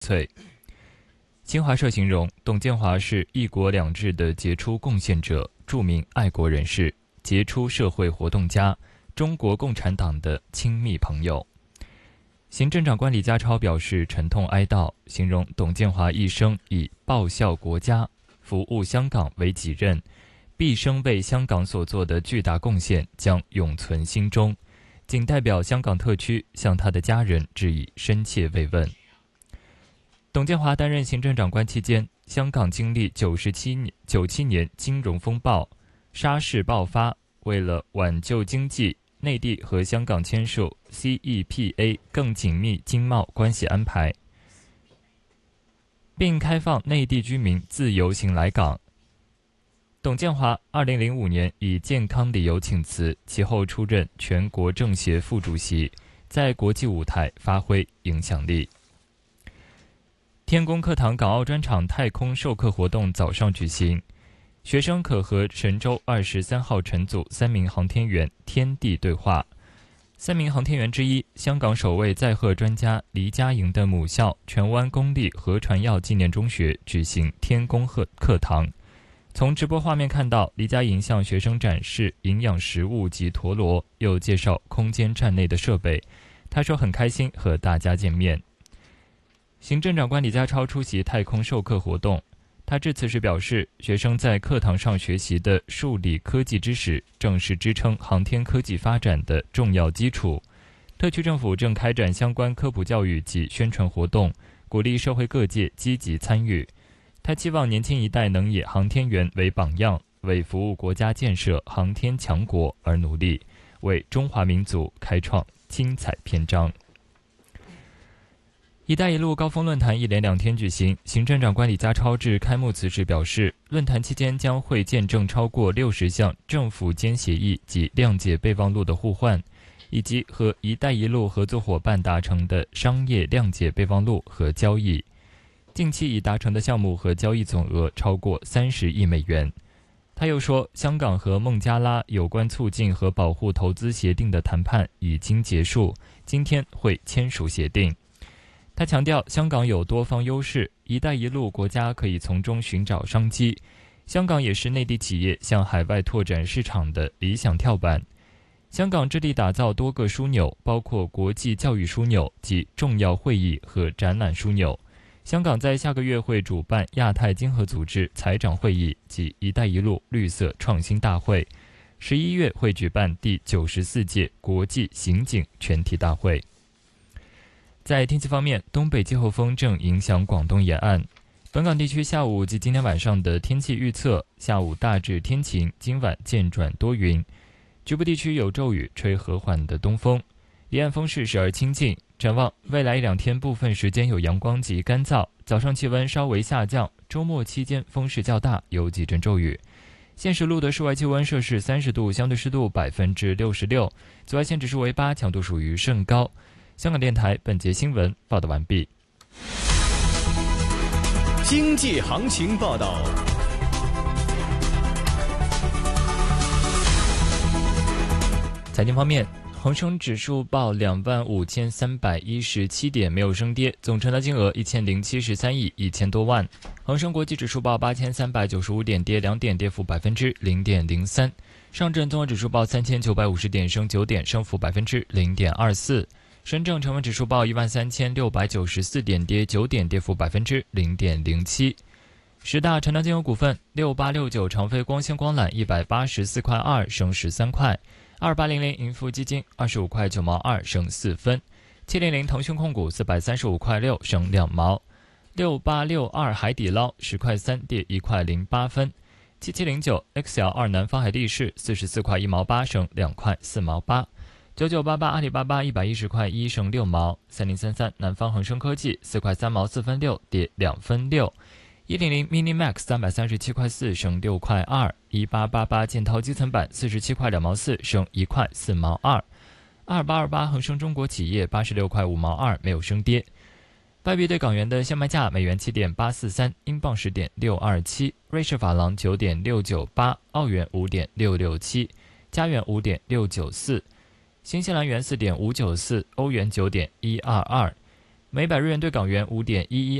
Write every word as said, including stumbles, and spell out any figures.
粹。新华社形容董建华是一国两制的杰出贡献者，著名爱国人士，杰出社会活动家，中国共产党的亲密朋友。行政长官李家超表示沉痛哀悼，形容董建华一生以报效国家、服务香港为己任，毕生为香港所做的巨大贡献将永存心中，仅代表香港特区向他的家人致以深切慰问。董建华担任行政长官期间，香港经历九十七年九七年金融风暴，沙士爆发，为了挽救经济，内地和香港签署 C E P A 更紧密经贸关系安排，并开放内地居民自由行来港。董建华二零零五年以健康理由请辞，其后出任全国政协副主席，在国际舞台发挥影响力。天宫课堂港澳专场太空授课活动早上举行，学生可和神舟二十三号乘组三名航天员天地对话。三名航天员之一，香港首位载荷专家黎家营的母校荃湾公立何传耀纪念中学举行天宫课堂。从直播画面看到，黎家营向学生展示营养食物及陀螺，又介绍空间站内的设备。他说很开心和大家见面。行政长官李家超出席太空授课活动，他致辞时表示，学生在课堂上学习的数理科技知识，正是支撑航天科技发展的重要基础。特区政府正开展相关科普教育及宣传活动，鼓励社会各界积极参与。他期望年轻一代能以航天员为榜样，为服务国家建设航天强国而努力，为中华民族开创精彩篇章。一带一路高峰论坛一连两天举行，行政长官李家超致开幕词时表示，论坛期间将会见证超过六十项政府间协议及谅解备忘录的互换，以及和一带一路合作伙伴达成的商业谅解备忘录和交易。近期已达成的项目和交易总额超过三十亿美元。他又说，香港和孟加拉有关促进和保护投资协定的谈判已经结束，今天会签署协定。他强调，香港有多方优势，一带一路国家可以从中寻找商机。香港也是内地企业向海外拓展市场的理想跳板。香港致力打造多个枢纽，包括国际教育枢纽及重要会议和展览枢纽。香港在下个月会主办亚太经合组织财长会议及一带一路绿色创新大会，十一月会举办第九十四届国际刑警全体大会。在天气方面，东北季候风正影响广东沿岸，本港地区下午及今天晚上的天气预测：下午大致天晴，今晚渐转多云，局部地区有骤雨，吹和缓的东风，离岸风势时而清劲。展望未来一两天，部分时间有阳光及干燥，早上气温稍微下降，周末期间风势较大，有几阵骤雨。现时录的室外气温摄氏三十度，相对湿度百分之六十六，紫外线指数为八，强度属于甚高。香港电台本节新闻报道完毕。 经济行情报道。 财经方面，恒生指数报两万五千三百一十七点，没有升跌，总成交金额一千零七十三亿一千多万。恒生国际指数报八千三百九十五点，跌两点，跌幅百分之零点零三。上证综合指数报三千九百五十点，升九点，升幅百分之零点二四。深证成分指数报一万三千六百九十四点，跌九点，跌幅百分之零点零七。十大成交金额股份：六八六九长飞光纤光缆一百八十四块二，升十三块；二八零零盈富基金二十五块九毛二，升四分；七零零腾讯控股四百三十五块六，升两毛；六八六二海底捞十块三，跌一块零八分；七七零九 X L 二南方海力士四十四块一毛八，升两块四毛八。九九八八阿里巴巴一百一十块一，升六毛；三零三三南方恒生科技四块三毛四分六，跌两分六；一零零 mini max 三百三十七块四，升六块二；一八八八建滔基层板四十七块两毛四，升一块四毛二；二八二八恒生中国企业八十六块五毛二，没有升跌。外币对港元的现卖价：美元七点八四三，英镑十点六二七，瑞士法郎九点六九八，澳元五点六六七，加元五点六九四。新西兰元 四点五九四，欧元 九点一二二， 每百日元兑港元五点一一